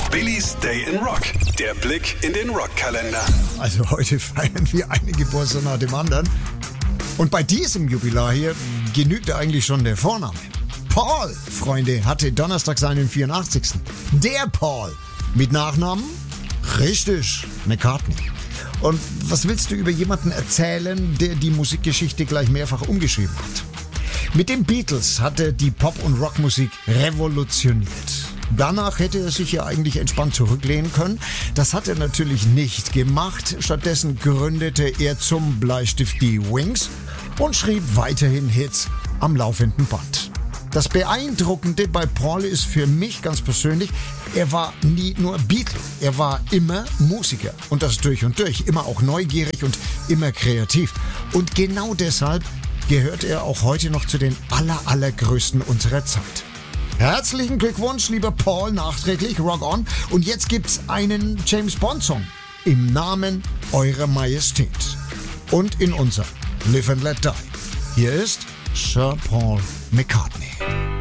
Billys Day in Rock. Der Blick in den Rockkalender. Also heute feiern wir eine Geburtstag nach dem anderen. Und bei diesem Jubilar hier genügt eigentlich schon der Vorname. Paul, Freunde, hatte Donnerstag seinen 84. Der Paul. Mit Nachnamen? Richtig, McCartney. Und was willst du über jemanden erzählen, der die Musikgeschichte gleich mehrfach umgeschrieben hat? Mit den Beatles hat er die Pop- und Rockmusik revolutioniert. Danach hätte er sich ja eigentlich entspannt zurücklehnen können. Das hat er natürlich nicht gemacht. Stattdessen gründete er zum Bleistift die Wings und schrieb weiterhin Hits am laufenden Band. Das Beeindruckende bei Paul ist für mich ganz persönlich, er war nie nur Beatle, er war immer Musiker und das durch und durch, immer auch neugierig und immer kreativ. Und genau deshalb gehört er auch heute noch zu den allergrößten unserer Zeit. Herzlichen Glückwunsch, lieber Paul, nachträglich, Rock On. Und jetzt gibt's einen James Bond Song im Namen Eurer Majestät und in unser Live and Let Die. Hier ist Sir Paul McCartney.